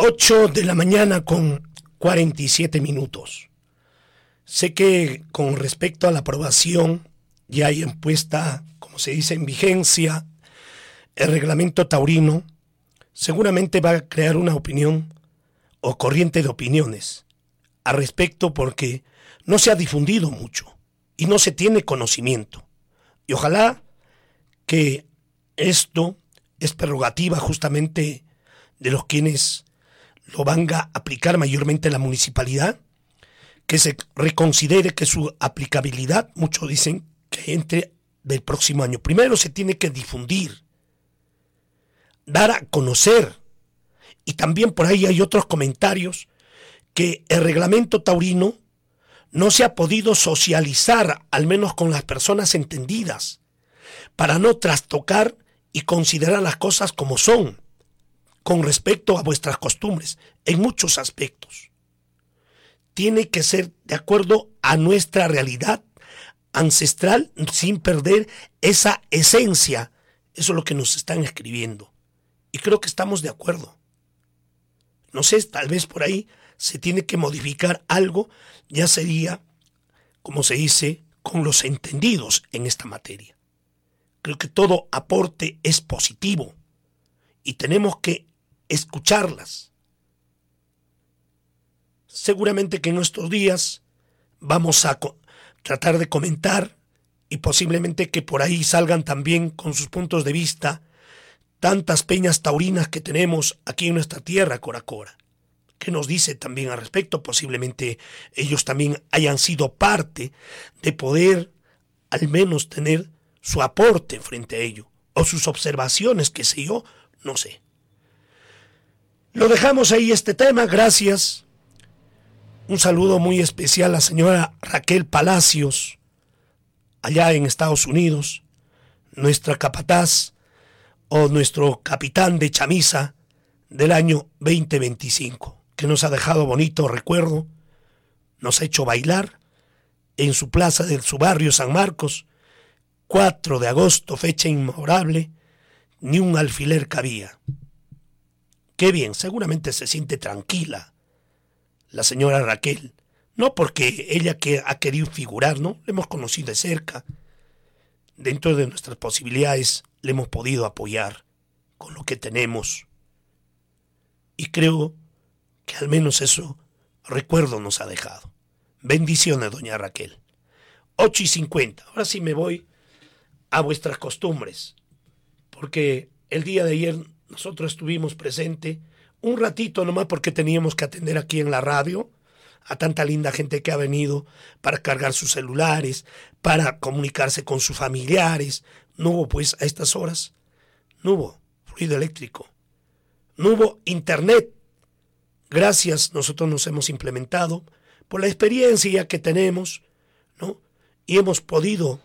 8 de la mañana con 47 minutos. Sé que con respecto a la aprobación ya hay puesta, como se dice, en vigencia el reglamento taurino. Seguramente va a crear una opinión o corriente de opiniones al respecto, porque no se ha difundido mucho y no se tiene conocimiento. Y ojalá que esto es prerrogativa justamente de los quienes lo van a aplicar mayormente en la municipalidad, que se reconsidere que su aplicabilidad, muchos dicen que entre del próximo año. Primero se tiene que difundir, dar a conocer, y también por ahí hay otros comentarios que el reglamento taurino no se ha podido socializar, al menos con las personas entendidas, para no trastocar y considerar las cosas como son, con respecto a vuestras costumbres, en muchos aspectos. Tiene que ser de acuerdo a nuestra realidad ancestral, sin perder esa esencia. Eso es lo que nos están escribiendo. Y creo que estamos de acuerdo. No sé, tal vez por ahí se tiene que modificar algo, ya sería, como se dice, con los entendidos en esta materia. Creo que todo aporte es positivo y tenemos que escucharlas. Seguramente que en estos días vamos a tratar de comentar, y posiblemente que por ahí salgan también con sus puntos de vista tantas peñas taurinas que tenemos aquí en nuestra tierra, Coracora. ¿Qué nos dice también al respecto? Posiblemente ellos también hayan sido parte de poder al menos tener su aporte frente a ello, o sus observaciones, qué sé yo, no sé. Lo dejamos ahí este tema, gracias. Un saludo muy especial a la señora Raquel Palacios, allá en Estados Unidos, nuestra capataz o nuestro capitán de chamisa del año 2025, que nos ha dejado bonito recuerdo, nos ha hecho bailar en su plaza de su barrio San Marcos, 4 de agosto, fecha inmemorable, ni un alfiler cabía. Qué bien, seguramente se siente tranquila la señora Raquel, no porque ella que ha querido figurar, ¿no? Le hemos conocido de cerca, dentro de nuestras posibilidades le hemos podido apoyar con lo que tenemos, y creo que al menos eso recuerdo nos ha dejado. Bendiciones, doña Raquel. 8:50, ahora sí me voy a vuestras costumbres, porque el día de ayer nosotros estuvimos presentes un ratito nomás, porque teníamos que atender aquí en la radio a tanta linda gente que ha venido para cargar sus celulares, para comunicarse con sus familiares. No hubo, pues, a estas horas, no hubo fluido eléctrico, no hubo internet. Gracias, nosotros nos hemos implementado por la experiencia que tenemos, ¿no? Y hemos podido